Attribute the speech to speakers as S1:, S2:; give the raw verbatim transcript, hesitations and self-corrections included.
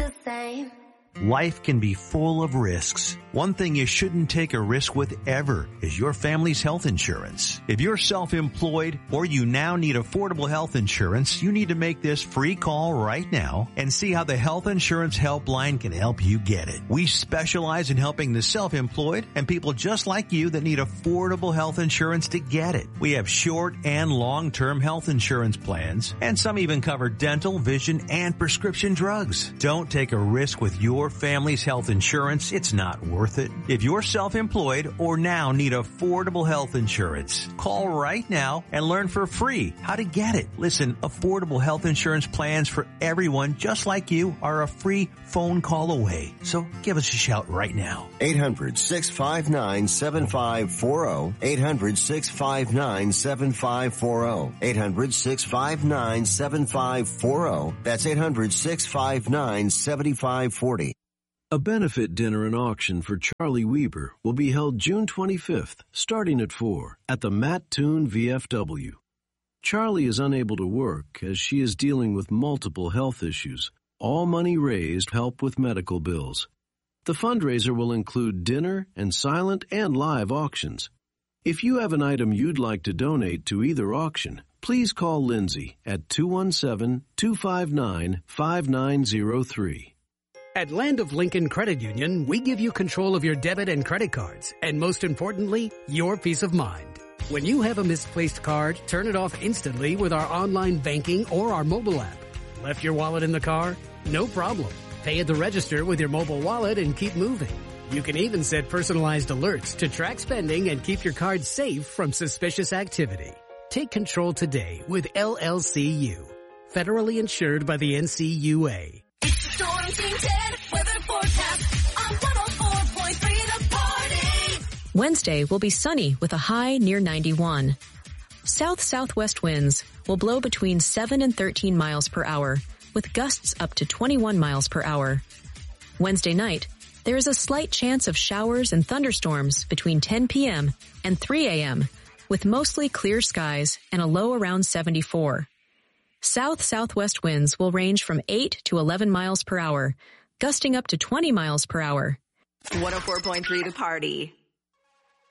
S1: the same.
S2: Life can be full of risks. One thing you shouldn't take a risk with ever is your family's health insurance. If you're self-employed or you now need affordable health insurance, you need to make this free call right now and see how the Health Insurance Helpline can help you get it. We specialize in helping the self-employed and people just like you that need affordable health insurance to get it. We have short and long-term health insurance plans, and some even cover dental, vision, and prescription drugs. Don't take a risk with your family's health insurance. It's not worth it. If you're self-employed or now need affordable health insurance, call right now and learn for free how to get it. Listen, affordable health insurance plans for everyone just like you are a free phone call away. So give us a shout right now.
S3: eight hundred, six five nine, seven five four zero. eight hundred, six five nine, seven five four zero. eight hundred, six five nine, seven five four zero. That's eight hundred, six five nine, seven five four zero.
S4: A benefit dinner and auction for Charlie Weber will be held June twenty-fifth, starting at four, at the Matt Toon V F W. Charlie is unable to work as she is dealing with multiple health issues. All money raised help with medical bills. The fundraiser will include dinner and silent and live auctions. If you have an item you'd like to donate to either auction, please call Lindsay at two one seven, two five nine, five nine zero three.
S5: At Land of Lincoln Credit Union, we give you control of your debit and credit cards, and most importantly, your peace of mind. When you have a misplaced card, turn it off instantly with our online banking or our mobile app. Left your wallet in the car? No problem. Pay at the register with your mobile wallet and keep moving. You can even set personalized alerts to track spending and keep your card safe from suspicious activity. Take control today with L L C U. Federally insured by the N C U A.
S1: Storm Team ten weather forecast on one oh four point three The Party.
S6: Wednesday will be sunny with a high near ninety-one. South-southwest winds will blow between seven and thirteen miles per hour, with gusts up to twenty-one miles per hour. Wednesday night, there is a slight chance of showers and thunderstorms between ten p.m. and three a.m., with mostly clear skies and a low around seventy-four. South-southwest winds will range from eight to eleven miles per hour, gusting up to twenty miles per hour.
S7: one oh four point three The Party.